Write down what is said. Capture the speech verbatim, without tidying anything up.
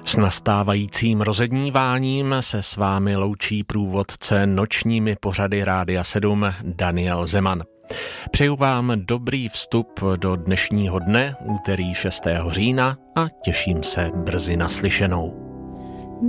S nastávajícím rozedníváním se s vámi loučí průvodce nočními pořady Rádia sedm Daniel Zeman. Přeju vám dobrý vstup do dnešního dne, úterý šestého října, a těším se brzy naslyšenou.